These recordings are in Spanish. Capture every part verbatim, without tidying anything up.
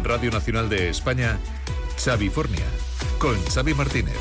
En Radio Nacional de España, Xavifornia, con Xavi Martínez.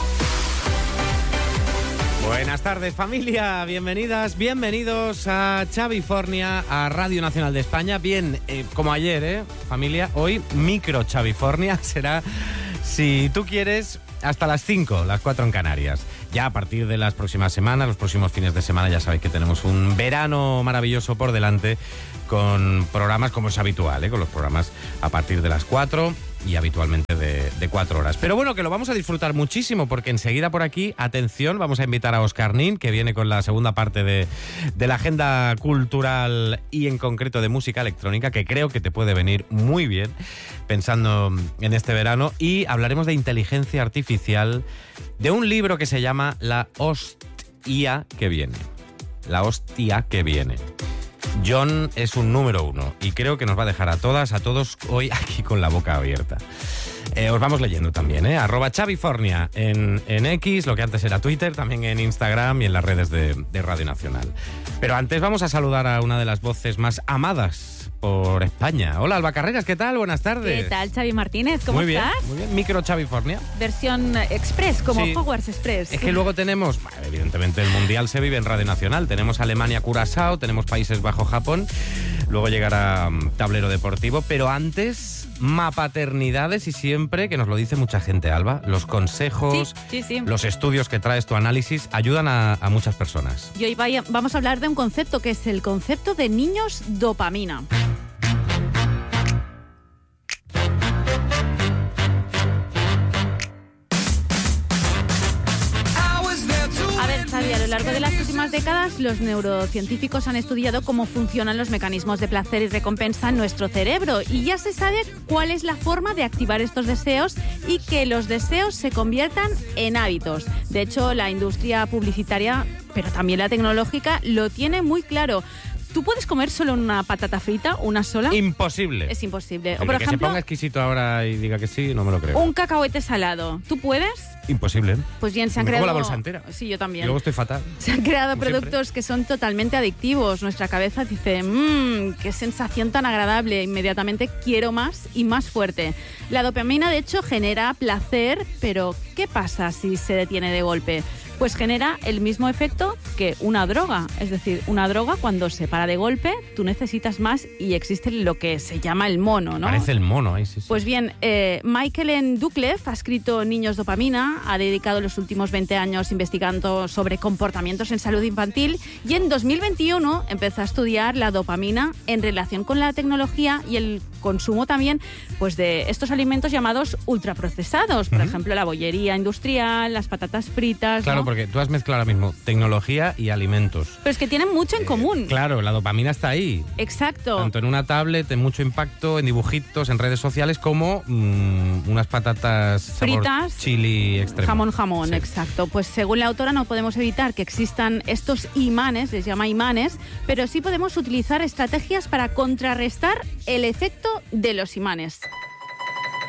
Buenas tardes, familia, bienvenidas, bienvenidos a Xavifornia, a Radio Nacional de España. Bien, eh, como ayer, ¿eh, familia? Hoy micro Xavifornia será, si tú quieres, hasta las cinco, las cuatro en Canarias. Ya a partir de las próximas semanas, los próximos fines de semana, ya sabéis que tenemos un verano maravilloso por delante con programas como es habitual, ¿eh? Con los programas a partir de las cuatro y habitualmente de, de cuatro horas. Pero bueno, que lo vamos a disfrutar muchísimo porque enseguida por aquí, atención, vamos a invitar a Óscar Nin, que viene con la segunda parte de, de la agenda cultural y en concreto de música electrónica, que creo que te puede venir muy bien pensando en este verano. Y hablaremos de inteligencia artificial, de un libro que se llama La hostia que viene. La hostia que viene. John es un número uno y creo que nos va a dejar a todas, a todos hoy aquí con la boca abierta. Eh, os vamos leyendo también, ¿eh? Arroba Xavifornia en, en X, lo que antes era Twitter, también en Instagram y en las redes de, de Radio Nacional. Pero antes vamos a saludar a una de las voces más amadas por España. Hola, Alba Carreras, ¿qué tal? Buenas tardes. ¿Qué tal, Xavi Martínez? ¿Cómo muy bien, estás? Muy bien, micro Xavifornia. Versión Express, como sí. Hogwarts Express. Es que luego tenemos, bueno, evidentemente el Mundial se vive en Radio Nacional. Tenemos Alemania, Curazao, tenemos Países Bajos, Japón. Luego llegará um, Tablero Deportivo. Pero antes, mapaternidades y siempre, que nos lo dice mucha gente, Alba, los consejos, sí, sí, sí. los estudios que traes, tu análisis, ayudan a, a muchas personas. Y hoy vaya, vamos a hablar de un concepto que es el concepto de niños dopamina. A lo largo de las últimas décadas, los neurocientíficos han estudiado cómo funcionan los mecanismos de placer y recompensa en nuestro cerebro y ya se sabe cuál es la forma de activar estos deseos y que los deseos se conviertan en hábitos. De hecho, la industria publicitaria, pero también la tecnológica, lo tiene muy claro. ¿Tú puedes comer solo una patata frita, una sola? Imposible. Es imposible. El o por que ejemplo, se ponga exquisito ahora y diga que sí, no me lo creo. Un cacahuete salado. ¿Tú puedes? Imposible. Pues bien, se han me creado... como la bolsa entera. Sí, yo también. Y luego estoy fatal. Se han creado Como productos siempre. que son totalmente adictivos. Nuestra cabeza dice, mmm, qué sensación tan agradable. Inmediatamente quiero más y más fuerte. La dopamina, de hecho, genera placer, pero ¿qué pasa si se detiene de golpe? Pues genera el mismo efecto que una droga. Es decir, una droga cuando se para de golpe, tú necesitas más y existe lo que se llama el mono, ¿no? Parece el mono ahí, sí, sí. Pues bien, eh, Michael Duklev ha escrito Niños Dopamina, ha dedicado los últimos veinte años investigando sobre comportamientos en salud infantil y en dos mil veintiuno empezó a estudiar la dopamina en relación con la tecnología y el consumo también pues de estos alimentos llamados ultraprocesados, por uh-huh. ejemplo, la bollería industrial, las patatas fritas. Claro, ¿no? porque tú has mezclado ahora mismo tecnología y alimentos. Pero es que tienen mucho en eh, común. Claro, la dopamina está ahí. Exacto. Tanto en una tablet, en mucho impacto, en dibujitos, en redes sociales, como mmm, unas patatas fritas, chili extremo. Jamón, jamón, sí. Exacto. Pues según la autora no podemos evitar que existan estos imanes, les llama imanes, pero sí podemos utilizar estrategias para contrarrestar el efecto de los imanes.